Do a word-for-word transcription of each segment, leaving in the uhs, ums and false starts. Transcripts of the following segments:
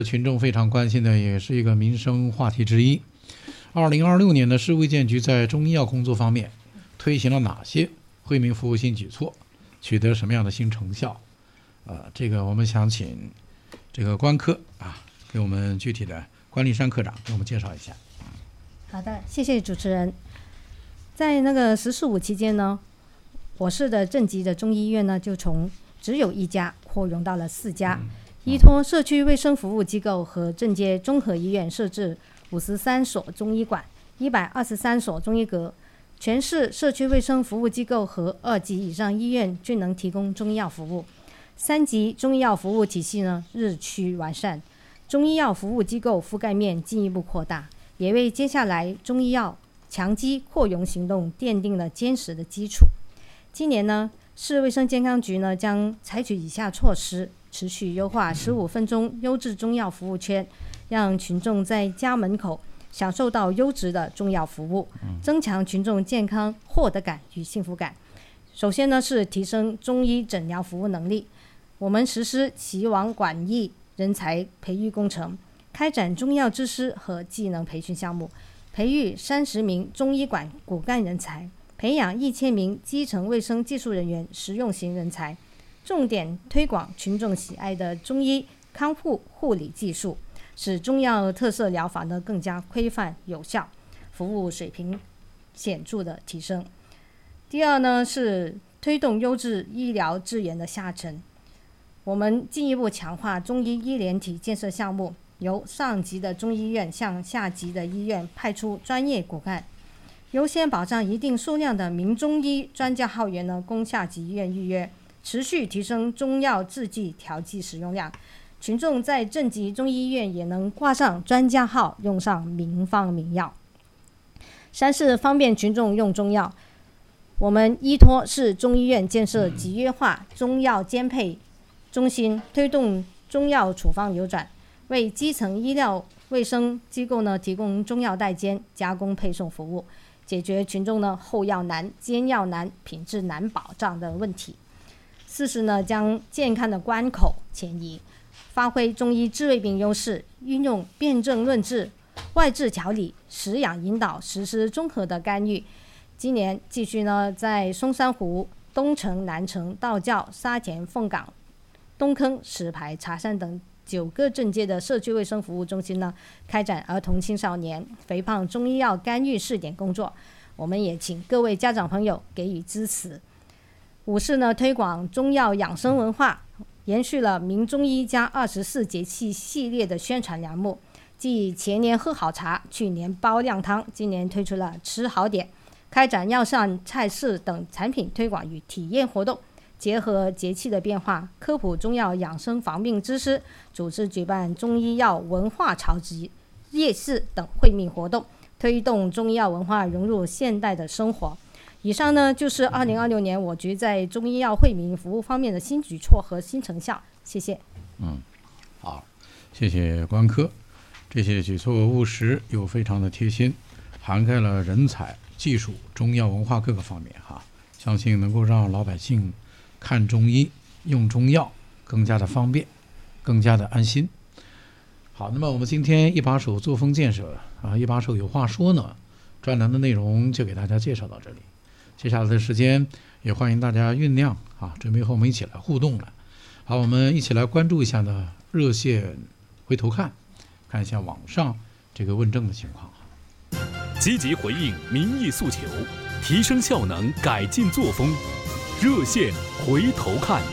群众非常关心的，也是一个民生话题之一。二零二六年的市卫健局在中医药工作方面推行了哪些惠民服务新举措，取得什么样的新成效？呃，这个我们想请这个关科啊，给我们具体的关立山科长给我们介绍一下。 好的，谢谢主持人。在那个十四五期间呢，我市的镇级的中医院呢，就从只有一家扩容到了四家。嗯依托社区卫生服务机构和镇街综合医院，设置五十三所中医馆、一百二十三所中医阁，全市社区卫生服务机构和二级以上医院均能提供中医药服务。三级中医药服务体系呢日趋完善，中医药服务机构覆盖面进一步扩大，也为接下来中医药强基扩容行动奠定了坚实的基础。今年呢，市卫生健康局呢将采取以下措施，持续优化十五分钟优质中药服务圈，让群众在家门口享受到优质的中药服务，增强群众健康获得感与幸福感。首先呢，是提升中医诊疗服务能力。我们实施齐网广益人才培育工程，开展中药知识和技能培训项目，培育三十名中医馆骨干人才，培养一千名基层卫生技术人员实用型人才，重点推广群众喜爱的中医康复护理技术，使中药特色疗法呢更加规范有效，服务水平显著的提升。第二呢，是推动优质医疗资源的下沉。我们进一步强化中医医联体建设项目，由上级的中医院向下级的医院派出专业骨干，优先保障一定数量的名中医专家号源呢供下级医院预约，持续提升中药制剂调剂使用量，群众在镇级中医院也能挂上专家号，用上名方名药。三是方便群众用中药，我们依托市中医院建设集约化中药兼配中心，推动中药处方流转，为基层医疗卫生机构呢提供中药代煎、加工配送服务，解决群众呢后药难、煎药难、品质难保障的问题。四是呢，将健康的关口前移，发挥中医治胃病优势，运用辨证论治、外治调理、食养引导，实施综合的干预。今年继续呢，在松山湖、东城、南城、道教、沙田、凤岗、东坑、石牌、茶山等九个镇街的社区卫生服务中心呢，开展儿童青少年肥胖中医药干预试点工作。我们也请各位家长朋友给予支持。五是呢，推广中药养生文化，延续了名中医加二十四节气系列的宣传栏目，继前年喝好茶、去年煲靓汤，今年推出了吃好点，开展药膳、菜式等产品推广与体验活动，结合节气的变化，科普中药养生防病知识，组织举办中医药文化潮集、夜市等惠民活动，推动中医药文化融入现代的生活。以上呢，就是二零二六年我局在中医药惠民服务方面的新举措和新成效。谢谢。 嗯，好，谢谢关科。这些举措务实又非常的贴心，涵盖了人才、技术、中药文化各个方面哈，相信能够让老百姓看中医、用中药更加的方便，更加的安心。好，那么我们今天一把手作风建设啊，一把手有话说呢，专栏的内容就给大家介绍到这里。接下来的时间也欢迎大家酝酿啊，准备和我们一起来互动了。好，我们一起来关注一下呢热线回头看，看一下网上这个问政的情况。 积极回应民意诉求，提升效能，改进作风。热线回头看。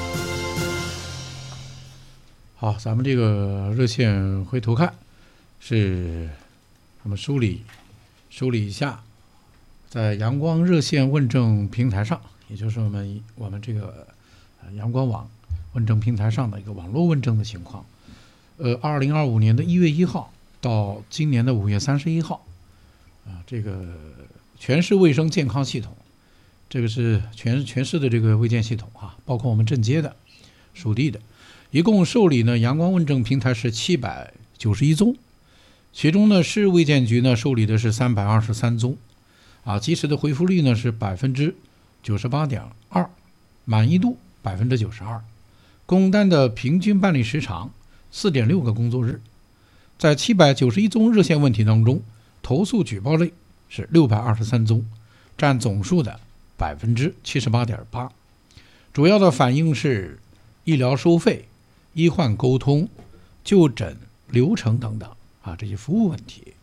好，咱们这个热线回头看是我们梳理梳理一下，在阳光热线问政平台上，也就是我们我们这个阳光网问政平台上的一个网络问政的情况。呃，二零二五年的一月一号到今年的五月三十一号，啊，这个全市卫生健康系统，这个是全全市的这个卫健系统啊，包括我们镇街的、属地的，一共受理呢阳光问政平台是七百九十一宗，其中呢市卫健局呢受理的是三百二十三宗。啊，及时的回复率呢是百分之九十八点二，满意度百分之九十二，工单的平均办理时长四点六个工作日。在七百九十一宗热线问题当中，投诉举报类是六百二十三宗，占总数的百分之七十八点八。主要的反映是医疗收费、医患沟通、就诊流程等等啊这些服务问题。